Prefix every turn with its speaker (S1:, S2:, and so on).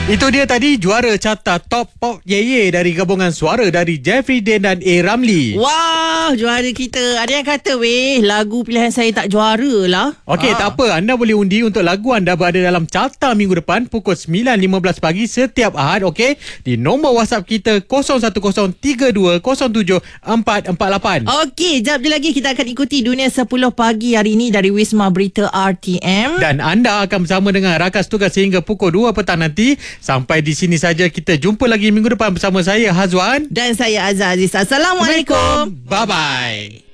S1: Itu dia tadi juara carta Top Pop Ye dari gabungan suara dari Jeffrey Den dan A. Ramli.
S2: Wah, juara kita. Ada yang kata, lagu pilihan saya tak juara lah.
S1: Okey, tak apa. Anda boleh undi untuk lagu anda berada dalam carta minggu depan pukul 9.15 pagi setiap Ahad, okey? Di nombor WhatsApp kita 0103207448.
S2: Okey, jap je lagi kita akan ikuti Dunia 10 Pagi hari ini dari Wisma Berita RTM.
S1: Dan anda akan bersama dengan rakan tugas sehingga pukul 2 petang nanti. Sampai di sini saja, kita jumpa lagi minggu depan bersama saya Hazwan
S2: dan saya Azhar Aziz. Assalamualaikum.
S1: Bye-bye.